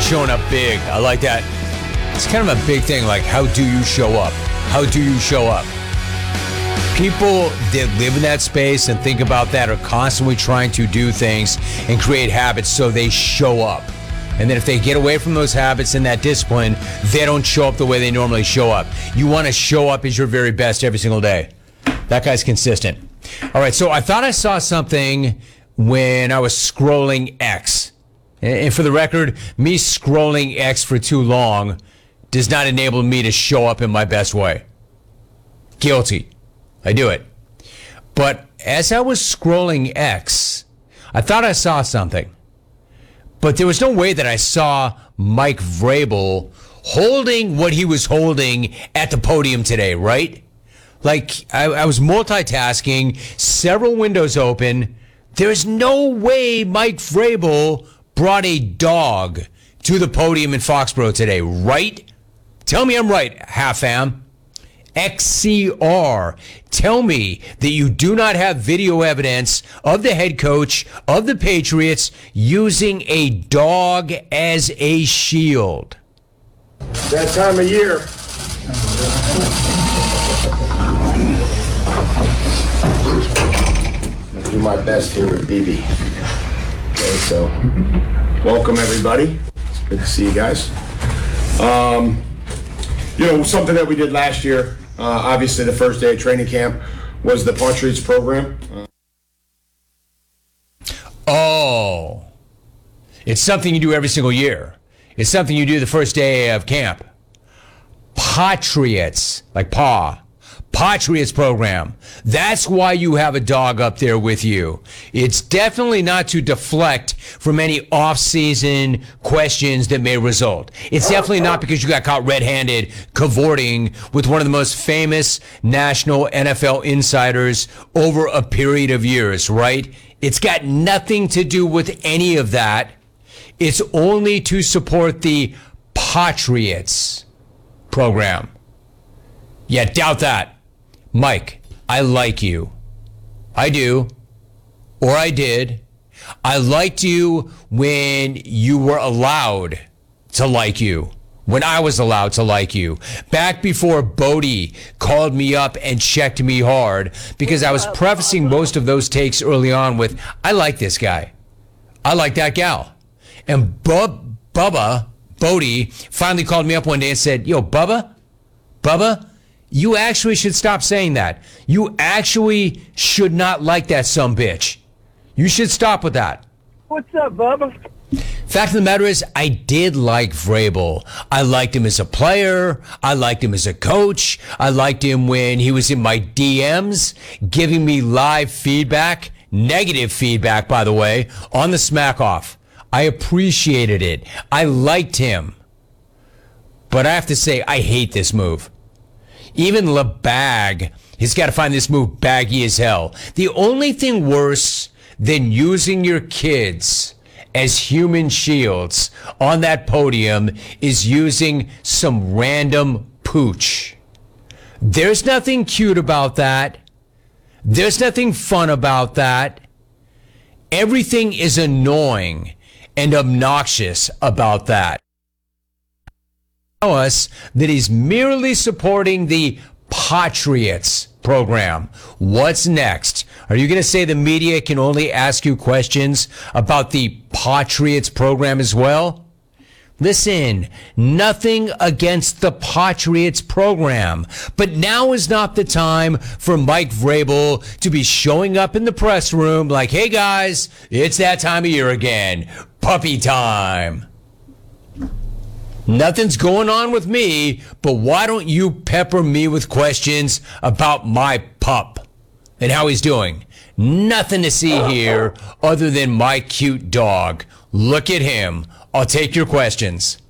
showing up big. I like that. It's kind of a big thing, like, how do you show up? How do you show up? People that live in that space and think about that are constantly trying to do things and create habits so they show up. And then if they get away from those habits and that discipline, they don't show up the way they normally show up. You want to show up as your very best every single day. That guy's consistent. All right, so I thought I saw something when I was scrolling X. And for the record, me scrolling X for too long does not enable me to show up in my best way. Guilty. I do it. But as I was scrolling X, I thought I saw something. But there was no way that I saw Mike Vrabel holding what he was holding at the podium today, right? Like, I was multitasking, several windows open. There's no way Mike Vrabel brought a dog to the podium in Foxborough today, right? Tell me I'm right, half-fam. XCR, tell me that you do not have video evidence of the head coach of the Patriots using a dog as a shield. That time of year. I'll do my best here with BB. Okay, so welcome everybody. It's good to see you guys. Something that we did last year, obviously the first day of training camp, was the Patriots program. Oh, it's something you do every single year. It's something you do the first day of camp. Patriots, like Patriots program. That's why you have a dog up there with you. It's definitely not to deflect from any off-season questions that may result. It's definitely not because you got caught red-handed cavorting with one of the most famous national NFL insiders over a period of years, right? It's got nothing to do with any of that. It's only to support the Patriots program. Yeah, doubt that. Mike, I like you. I do. Or I did. I liked you when you were allowed to like you. When I was allowed to like you. Back before Bodie called me up and checked me hard, because I was prefacing most of those takes early on with, I like this guy. I like that gal. And Bodie finally called me up one day and said, yo, Bubba, you actually should stop saying that. You actually should not like that sumbitch. You should stop with that. What's up, Bubba? Fact of the matter is, I did like Vrabel. I liked him as a player. I liked him as a coach. I liked him when he was in my DMs, giving me live feedback, negative feedback, by the way, on the Smack Off. I appreciated it. I liked him. But I have to say, I hate this move. Even LeBag has got to find this move baggy as hell. The only thing worse than using your kids as human shields on that podium is using some random pooch. There's nothing cute about that. There's nothing fun about that. Everything is annoying and obnoxious about that. Tell us that he's merely supporting the Patriots program. What's next? Are you going to say the media can only ask you questions about the Patriots program as well? Listen, nothing against the Patriots program, but now is not the time for Mike Vrabel to be showing up in the press room like, hey guys, it's that time of year again. Puppy time. Nothing's going on with me, but why don't you pepper me with questions about my pup and how he's doing? Nothing to see here other than my cute dog. Look at him. I'll take your questions.